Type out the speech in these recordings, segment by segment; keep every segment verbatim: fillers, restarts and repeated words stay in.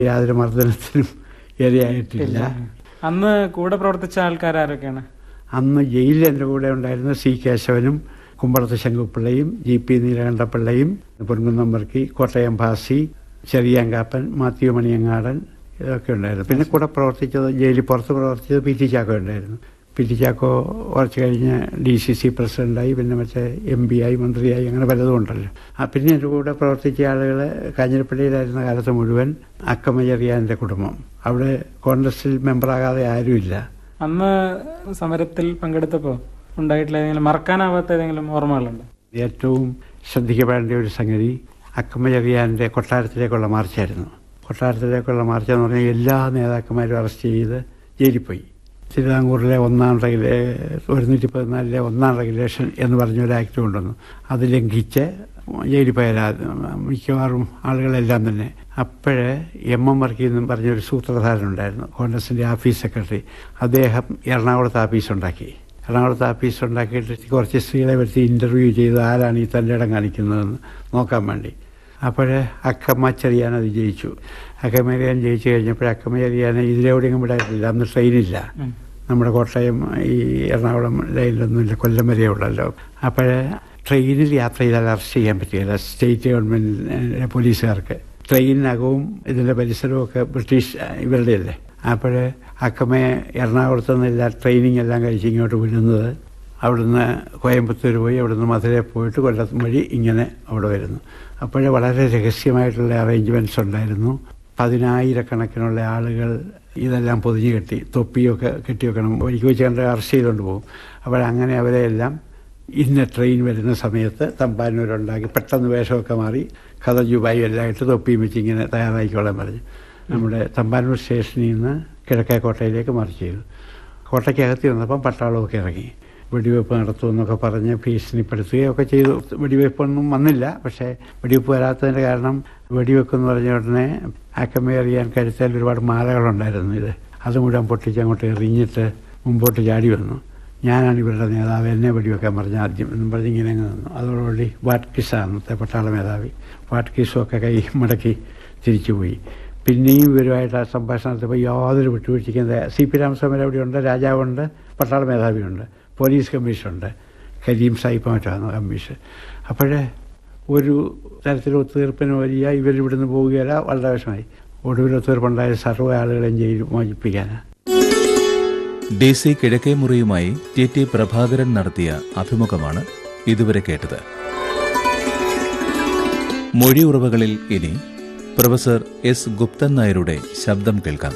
യാതൊരു മർദ്ദനത്തിനും ഇരയായിട്ടില്ല. അന്ന് കൂടെ പ്രവർത്തിച്ച ആൾക്കാരൊക്കെയാണ്? അന്ന് ജയിലിൽ എൻ്റെ കൂടെ ഉണ്ടായിരുന്ന C കേശവനും കുമ്പളത്ത് ശങ്കുപിള്ളയും G P നീലകണ്ഠപിള്ളയും Ponkunnam Varkey, Kottayam Bhasi, ചെറിയാങ്കാപ്പൻ, Mathew Maniyangadan ഇതൊക്കെ ഉണ്ടായിരുന്നു. പിന്നെ കൂടെ പ്രവർത്തിച്ചത് ജയിലിൽ പുറത്ത് പ്രവർത്തിച്ചത് പി ടി ചാക്കോ ഉണ്ടായിരുന്നു. പി ടി ചാക്കോ കുറച്ച് കഴിഞ്ഞ് ഡി സി സി പ്രസിഡന്റായി, പിന്നെ മറ്റേ എം പി ആയി, മന്ത്രിയായി, അങ്ങനെ പലതും ഉണ്ടല്ലോ. ആ പിന്നെ എൻ്റെ കൂടെ പ്രവർത്തിച്ച ആളുകൾ കാഞ്ഞിരപ്പള്ളിയിലായിരുന്ന കാലത്ത് മുഴുവൻ അക്കമ്മ ചെറിയാൻ്റെ കുടുംബം. അവിടെ കോൺഗ്രസിൽ മെമ്പറാകാതെ ആരുമില്ല. അന്ന് സമരത്തിൽ പങ്കെടുത്തപ്പോൾ ഉണ്ടായിട്ടുള്ള ഏതെങ്കിലും മറക്കാനാവാത്ത ഏതെങ്കിലും ഓർമ്മകളുണ്ട്? ഏറ്റവും ശ്രദ്ധിക്കപ്പെടേണ്ട ഒരു സംഗതി അക്കമ്മ ചെറിയാൻ്റെ കൊട്ടാരത്തിലേക്കുള്ള മാർച്ചായിരുന്നു. കൊട്ടാരത്തിലേക്കുള്ള മാർച്ച് എന്ന് പറഞ്ഞാൽ എല്ലാ നേതാക്കന്മാരും അറസ്റ്റ് ചെയ്ത് ജയിലിൽ പോയി. തിരുവിതാംകൂറിലെ ഒന്നാം റെഗുലേ ഒരുന്നൂറ്റി പതിനാലിലെ ഒന്നാം റെഗുലേഷൻ എന്ന് പറഞ്ഞൊരു ആക്ട് കൊണ്ടുവന്നു. അത് ലംഘിച്ച് ജയിലിൽ പോയ മിക്കവാറും ആളുകളെല്ലാം തന്നെ. അപ്പോഴേ എം എം വർക്കി എന്നും പറഞ്ഞൊരു സൂത്രധാരനുണ്ടായിരുന്നു, കോൺഗ്രസിൻ്റെ ഓഫീസ് സെക്രട്ടറി. അദ്ദേഹം എറണാകുളത്ത് ആഫീസുണ്ടാക്കി. എറണാകുളത്ത് ആഫീസുണ്ടാക്കിയിട്ട് കുറച്ച് സ്ത്രീകളെ വരുത്തി ഇൻ്റർവ്യൂ ചെയ്ത് ആരാണ് ഈ തൻ്റെ ഇടം കാണിക്കുന്നതെന്ന് നോക്കാൻ വേണ്ടി. അപ്പോഴേ അക്കമ്മ ചെറിയാൻ അത് ജയിച്ചു. അക്കമ്മ ചെറിയാൻ ജയിച്ചു കഴിഞ്ഞപ്പോൾ അക്കമ്മ ചെറിയാനെ ഇതിലെവിടെയെങ്കിലും വിടാറില്ല. അന്ന് ട്രെയിനില്ല, നമ്മുടെ കോട്ടയം ഈ എറണാകുളം ലൈനിലൊന്നുമില്ല, കൊല്ലം വരെ ഉള്ളല്ലോ. അപ്പോഴേ ട്രെയിനിൽ യാത്ര ചെയ്താൽ അറസ്റ്റ് ചെയ്യാൻ പറ്റുകയില്ല സ്റ്റേറ്റ് ഗവൺമെൻറ് പോലീസുകാർക്ക്. ട്രെയിനിനകവും ഇതിൻ്റെ പരിസരവും ഒക്കെ ബ്രിട്ടീഷ് ഇവരുടെ അല്ലേ. അപ്പോഴേ അക്കമ്മയെ എറണാകുളത്ത് നിന്നില്ല ട്രെയിനിങ് എല്ലാം കഴിച്ച് ഇങ്ങോട്ട് വിടുന്നത്. അവിടുന്ന് കോയമ്പത്തൂർ പോയി, അവിടുന്ന് മധുരയിൽ പോയിട്ട് കൊല്ലം വഴി ഇങ്ങനെ അവിടെ വരുന്നു. അപ്പോഴേ വളരെ രഹസ്യമായിട്ടുള്ള അറേഞ്ച്മെൻറ്റ്സ് ഉണ്ടായിരുന്നു. പതിനായിരക്കണക്കിനുള്ള ആളുകൾ ഇതെല്ലാം പൊതിഞ്ഞു കെട്ടി, തൊപ്പിയൊക്കെ കെട്ടി വെക്കണം, വഴിക്ക് വെച്ച് കണ്ട് അറസ്റ്റ് ചെയ്തുകൊണ്ട് പോകും. അപ്പോഴങ്ങനെ അവരെയെല്ലാം ഇന്ന ട്രെയിൻ വരുന്ന സമയത്ത് തമ്പാനൂരുണ്ടാക്കി പെട്ടെന്ന് വേഷമൊക്കെ മാറി കഥ ജുബായും എല്ലാം ഇട്ട് തൊപ്പിയും വെച്ച് ഇങ്ങനെ തയ്യാറായിക്കോളാൻ പറഞ്ഞു. നമ്മുടെ തമ്പാനൂർ സ്റ്റേഷനിൽ നിന്ന് കിഴക്കേക്കോട്ടയിലേക്ക് മാർച്ച് ചെയ്തു. കോട്ടയ്ക്കകത്ത് വന്നപ്പം പട്ടാളമൊക്കെ ഇറങ്ങി വെടിവെപ്പ് നടത്തുമെന്നൊക്കെ പറഞ്ഞ് ഭീഷണിപ്പെടുത്തുകയൊക്കെ ചെയ്തു. വെടിവെപ്പൊന്നും വന്നില്ല. പക്ഷേ വെടിവെപ്പ് വരാത്തതിൻ്റെ കാരണം വെടിവെപ്പെന്ന് പറഞ്ഞ ഉടനെ അക്കമ്മ എറിയാൻ കരുത്താൽ ഒരുപാട് മാലകളുണ്ടായിരുന്നു. ഇത് അത് മുഴുവൻ പൊട്ടിച്ച് അങ്ങോട്ട് എറിഞ്ഞിട്ട് മുമ്പോട്ട് ചാടി വന്നു. ഞാനാണ് ഇവരുടെ നേതാവ്, എന്നെ വെടിവെക്കാൻ പറഞ്ഞ ആദ്യം എന്നും പറഞ്ഞ് ഇങ്ങനെ അങ്ങ് നിന്നു. അതോടുകൂടി വാട്കിസ് അന്നത്തെ പട്ടാള മേധാവി വാട്കിസുമൊക്കെ കൈ മടക്കി തിരിച്ചുപോയി. പിന്നെയും ഇവരുമായിട്ട് ആ സംഭാഷണം നടത്തിയപ്പോൾ യാതൊരു വിട്ടുവീഴ്ചയ്ക്കും സി പി രാമസ്വാമി അവിടെയുണ്ട്, രാജാവുണ്ട്, പട്ടാള മേധാവിയുണ്ട്, പോലീസ് കമ്മീഷനുണ്ട്, കരീം സാഹിബ് മറ്റാണ് കമ്മീഷൻ. അപ്പോഴേ ഒരു തരത്തിൽ ഒത്തുതീർപ്പിന് വലിയ ഇവരിവിടുന്ന് പോവുകയില്ല. വളരെ വിഷമായി. ഒടുവിൽ ഒത്തുതീർപ്പുണ്ടായ സർവ്വ ആളുകളെയും jail മോചിപ്പിക്കാനാണ്. D C കിഴക്കേമുറിയുമായി T T Prabhakaran നടത്തിയ അഭിമുഖമാണ് ഇതുവരെ കേട്ടത്. മൊഴി ഉറവകളിൽ ഇനി പ്രൊഫസർ എസ് ഗുപ്തൻ നായരുടെ ശബ്ദം കേൾക്കാം.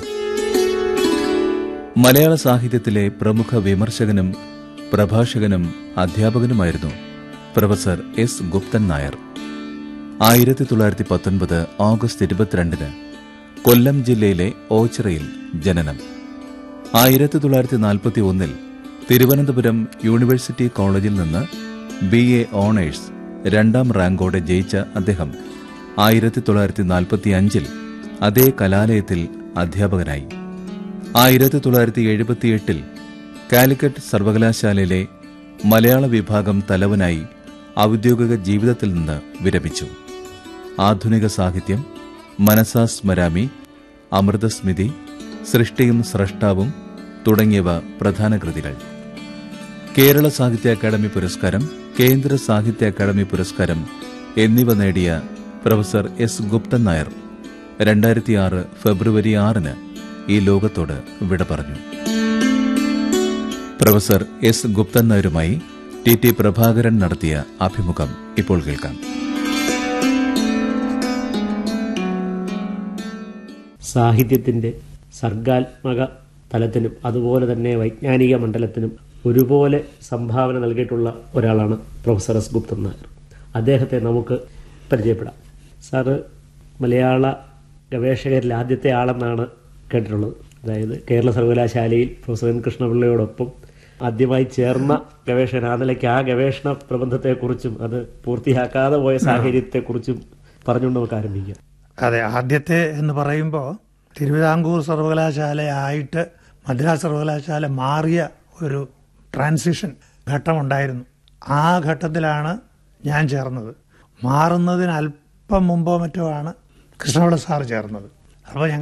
മലയാള സാഹിത്യത്തിലെ പ്രമുഖ വിമർശകനും പ്രഭാഷകനും അധ്യാപകനുമായിരുന്നു പ്രൊഫസർ എസ് ഗുപ്തൻ നായർ. ആയിരത്തി തൊള്ളായിരത്തി പത്തൊൻപത് ഓഗസ്റ്റ് ഇരുപത്തിരണ്ടിന് കൊല്ലം ജില്ലയിലെ ഓച്ചിറയിൽ ജനനം. ആയിരത്തി തൊള്ളായിരത്തി നാൽപ്പത്തി ഒന്നിൽ തിരുവനന്തപുരം യൂണിവേഴ്സിറ്റി കോളേജിൽ നിന്ന് ബി എ ഓണേഴ്സ് രണ്ടാം റാങ്കോടെ ജയിച്ച അദ്ദേഹം ആയിരത്തി തൊള്ളായിരത്തി നാൽപ്പത്തി അഞ്ചിൽ അതേ കലാലയത്തിൽ അധ്യാപകനായി. ആയിരത്തി തൊള്ളായിരത്തി എഴുപത്തിയെട്ടിൽ കാലിക്കറ്റ് സർവകലാശാലയിലെ മലയാള വിഭാഗം തലവനായി ഔദ്യോഗിക ജീവിതത്തിൽ നിന്ന് വിരമിച്ചു. ആധുനിക സാഹിത്യം, മനസാ സ്മരാമി, അമൃതസ്മിതി, സൃഷ്ടിയും സ്രഷ്ടാവും തുടങ്ങിയവ പ്രധാന കൃതികൾ. കേരള സാഹിത്യ അക്കാദമി പുരസ്കാരം, കേന്ദ്ര സാഹിത്യ അക്കാദമി പുരസ്കാരം എന്നിവ നേടിയ പ്രൊഫസർ എസ് ഗുപ്തൻ നായർ രണ്ടായിരത്തിയാറ് ഫെബ്രുവരി ആറിന് ഈ ലോകത്തോട് വിട പറഞ്ഞു. Professor S Guptan നായരുമായി T T Prabhakaran നടത്തിയ അഭിമുഖം ഇപ്പോൾ കേൾക്കാം. സാഹിത്യത്തിന്റെ സർഗാത്മക തലത്തിനും അതുപോലെ തന്നെ വൈജ്ഞാനിക മണ്ഡലത്തിനും ഒരുപോലെ സംഭാവന നൽകിയിട്ടുള്ള ഒരാളാണ് പ്രൊഫസർ എസ് ഗുപ്തൻ നായർ. അദ്ദേഹത്തെ നമുക്ക് പരിചയപ്പെടാം. സാറ് മലയാള ഗവേഷകരിൽ ആദ്യത്തെ ആളെന്നാണ് കേട്ടിട്ടുള്ളത്. അതായത് കേരള സർവകലാശാലയിൽ പ്രൊഫസർ എൻ കൃഷ്ണപിള്ളയോടൊപ്പം ആദ്യമായി ചേർന്ന ഗവേഷകൻ. ആ നിലയ്ക്ക് ആ ഗവേഷണ പ്രബന്ധത്തെക്കുറിച്ചും അത് പൂർത്തിയാക്കാതെ പോയ സാഹചര്യത്തെക്കുറിച്ചും പറഞ്ഞുകൊണ്ട് നമുക്ക് ആരംഭിക്കാം. അതെ, ആദ്യത്തെ എന്ന് പറയുമ്പോൾ തിരുവിതാംകൂർ സർവകലാശാലയായിട്ട് മദ്രാസ് സർവകലാശാല മാറിയ ഒരു ട്രാൻസിഷൻ ഘട്ടമുണ്ടായിരുന്നു. ആ ഘട്ടത്തിലാണ് ഞാൻ ചേർന്നത്. മാറുന്നതിന് അല്പം മുമ്പോ മറ്റോ ആണ് കൃഷ്ണപിള്ള സാർ ചേർന്നത്. അപ്പോൾ